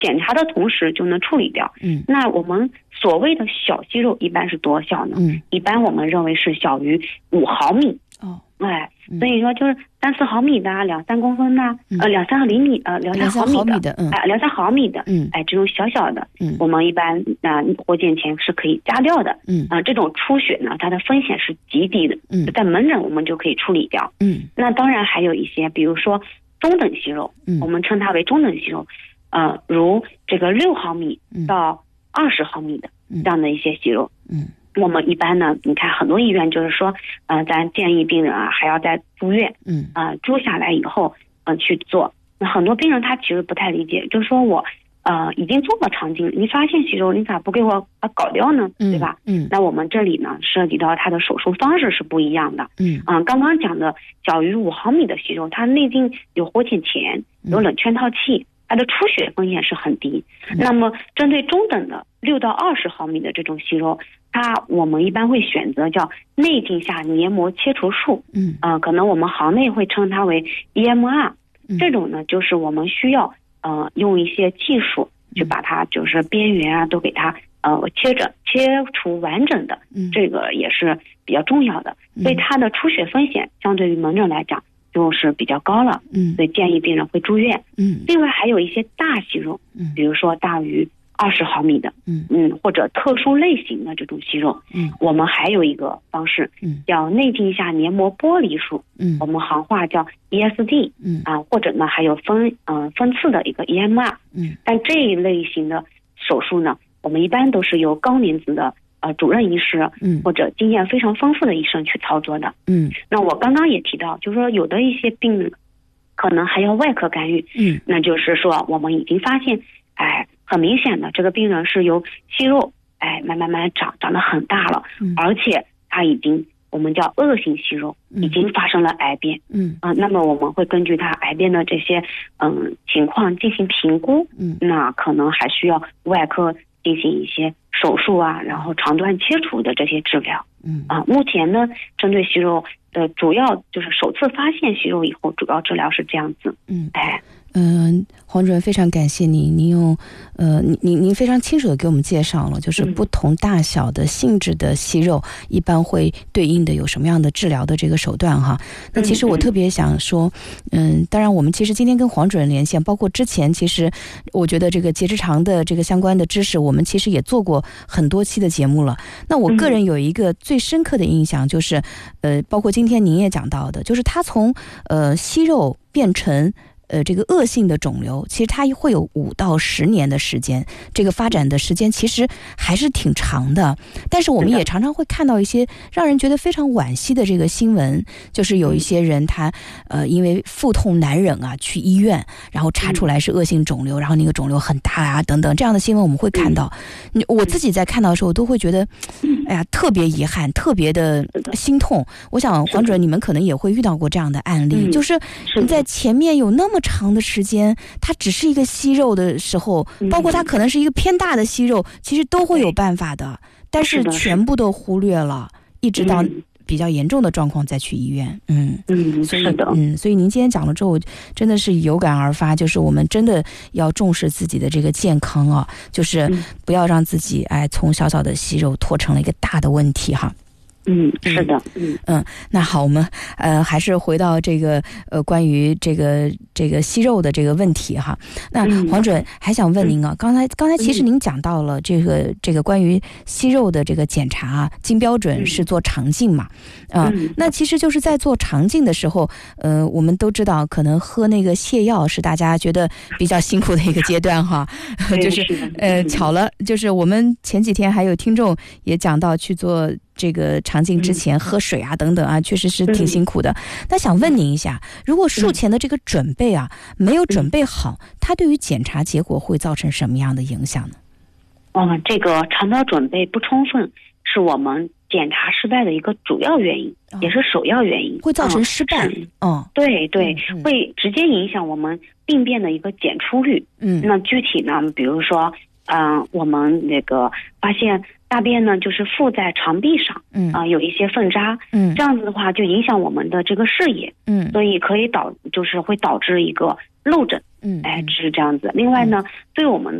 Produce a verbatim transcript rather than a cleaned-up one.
检查的同时就能处理掉。 嗯， 那我们所谓的小息肉一般是多小呢？ 嗯， 一般我们认为是小于五毫米。 哦， 哎，所以说就是三四毫米的啊，两三公分的、 嗯、 呃，两三厘米呃，两三毫米的， 毫米的，嗯， 哎，两三毫米的， 嗯， 哎，这种小小的， 嗯， 我们一般啊、呃、活检前是可以加掉的。 嗯， 啊、呃，这种出血呢，它的风险是极低的。 嗯， 在门诊我们就可以处理掉。 嗯， 那当然还有一些，比如说中等息肉， 嗯， 我们称它为中等息肉，呃，如这个六毫米到二十毫米的、嗯、这样的一些息肉。 嗯。 我们一般呢，你看很多医院就是说，呃，咱建议病人啊还要再住院， 嗯， 啊、呃，住下来以后，呃，去做。那很多病人他其实不太理解，就是说我，呃，已经做了肠镜，你发现息肉，你咋不给我把搞掉呢？ 嗯、 对吧？ 嗯， 那我们这里呢，涉及到它的手术方式是不一样的。 嗯， 啊、呃，刚刚讲的小于五毫米的息肉，它内镜有活检钳，有冷圈套器。它的出血风险是很低。 嗯、 那么针对中等的六到二十毫米的这种息肉，它我们一般会选择叫内镜下黏膜切除术。 嗯， 啊、呃，可能我们行内会称它为 E M R。 嗯、 这种呢，就是我们需要呃用一些技术去把它就是边缘啊都给它呃切着切除完整的。 嗯， 这个也是比较重要的。 嗯、 所以它的出血风险相对于门诊来讲就是比较高了。 嗯， 所以建议病人会住院。 嗯， 另外还有一些大息肉， 嗯， 比如说大于二十毫米的， 嗯嗯，或者特殊类型的这种息肉， 嗯， 我们还有一个方式， 嗯， 叫内镜下黏膜剥离术， 嗯， 我们行话叫 E S D， 嗯啊，或者呢还有分嗯、呃、分次的一个 E M R， 嗯， 但这一类型的手术呢，我们一般都是由高年资的呃主任医师， 嗯， 或者经验非常丰富的医生去操作的。 嗯， 那我刚刚也提到，就是说有的一些病人可能还要外科干预， 嗯， 那就是说我们已经发现，哎，很明显的这个病人是由息肉，哎，慢慢慢长长得很大了， 嗯， 而且他已经我们叫恶性息肉，已经发生了癌变， 嗯啊、呃，那么我们会根据他癌变的这些嗯情况进行评估， 嗯， 那可能还需要外科进行一些手术啊，然后肠断切除的这些治疗。 嗯啊，目前呢，针对息肉的主要就是首次发现息肉以后，主要治疗是这样子。 嗯， 哎， 嗯、呃，黄主任非常感谢您，您用呃，您您您非常清楚的给我们介绍了，就是不同大小的性质的息肉，一般会对应的有什么样的治疗的这个手段哈。那其实我特别想说，嗯，当然我们其实今天跟黄主任连线，包括之前其实我觉得这个结直肠的这个相关的知识，我们其实也做过很多期的节目了。那我个人有一个最深刻的印象就是，呃，包括今天您也讲到的，就是它从呃息肉变成呃，这个恶性的肿瘤，其实它会有五到十年的时间，这个发展的时间其实还是挺长的。但是我们也常常会看到一些让人觉得非常惋惜的这个新闻，就是有一些人他呃因为腹痛难忍啊，去医院，然后查出来是恶性肿瘤，然后那个肿瘤很大啊等等，这样的新闻我们会看到。我自己在看到的时候都会觉得，哎呀，特别遗憾，特别的心痛。我想黄主任你们可能也会遇到过这样的案例，就是你在前面有那么长的时间，它只是一个息肉的时候，包括它可能是一个偏大的息肉，其实都会有办法的，但是全部都忽略了，一直到比较严重的状况再去医院。嗯嗯， 所以嗯，所以您今天讲了之后，真的是有感而发，就是我们真的要重视自己的这个健康啊，就是不要让自己哎从小小的息肉拖成了一个大的问题哈。 嗯，是的，嗯嗯，那好，我们呃还是回到这个呃关于这个这个息肉的这个问题哈。那黄主任还想问您啊，刚才刚才其实您讲到了这个这个关于息肉的这个检查啊，金标准是做肠镜嘛，啊、呃，那其实就是在做肠镜的时候，呃，我们都知道可能喝那个泻药是大家觉得比较辛苦的一个阶段哈，就是呃巧了，就是我们前几天还有听众也讲到去做这个肠镜之前喝水啊等等啊，确实是挺辛苦的。那想问您一下，如果术前的这个准备啊没有准备好，它对于检查结果会造成什么样的影响呢？ 嗯，这个肠道准备不充分是我们检查失败的一个主要原因，哦、也是首要原因， 会造成失败。 嗯，对对、嗯，会直接影响我们病变的一个检出率。嗯，那具体呢，比如说，嗯、呃，我们那个发现大便呢就是附在肠壁上，嗯啊、呃，有一些粪渣，嗯，这样子的话就影响我们的这个视野，嗯，所以可以导就是会导致一个漏诊， 嗯， 哎，是这样子。另外呢，对我们